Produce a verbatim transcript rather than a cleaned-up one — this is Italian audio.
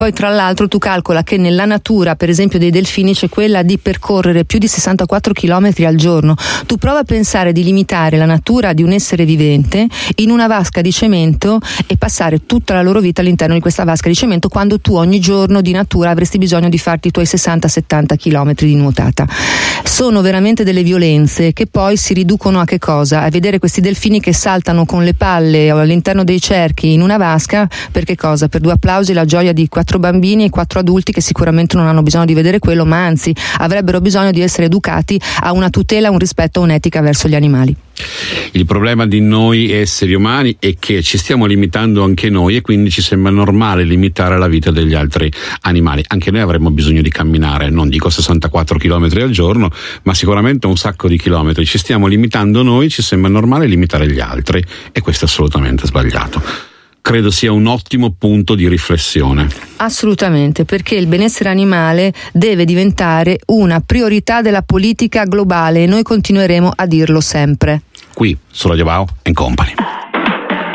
Poi tra l'altro tu calcola che nella natura, per esempio dei delfini, c'è quella di percorrere più di sessantaquattro chilometri al giorno. Tu prova a pensare di limitare la natura di un essere vivente in una vasca di cemento e passare tutta la loro vita all'interno di questa vasca di cemento, quando tu ogni giorno di natura avresti bisogno di farti i tuoi sessanta settanta chilometri di nuotata. Sono veramente delle violenze che poi si riducono a che cosa? A vedere questi delfini che saltano con le palle all'interno dei cerchi in una vasca, per che cosa? Per due applausi, la gioia di quattro bambini e quattro adulti che sicuramente non hanno bisogno di vedere quello, ma anzi avrebbero bisogno di essere educati a una tutela, un rispetto, un'etica verso gli animali. Il problema di noi esseri umani è che ci stiamo limitando anche noi, e quindi ci sembra normale limitare la vita degli altri animali. Anche noi avremmo bisogno di camminare, non dico sessantaquattro chilometri al giorno, ma sicuramente un sacco di chilometri. Ci stiamo limitando noi, ci sembra normale limitare gli altri, e questo è assolutamente sbagliato. Credo sia un ottimo punto di riflessione. Assolutamente, perché il benessere animale deve diventare una priorità della politica globale e noi continueremo a dirlo sempre. Qui su Radio Wow and Company.